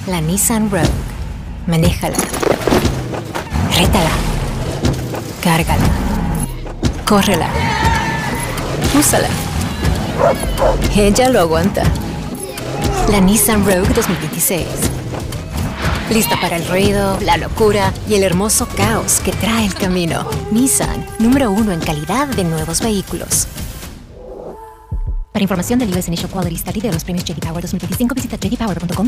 La Nissan Rogue. Manéjala. Rétala. Cárgala. Córrela. Úsala. Ella lo aguanta. La Nissan Rogue 2026. Lista para el ruido, la locura y el hermoso caos que trae el camino. Nissan, número 1 en calidad de nuevos vehículos. Para información del US Initial Quality Study de los premios J.D. Power 2025, visita jdpower.com.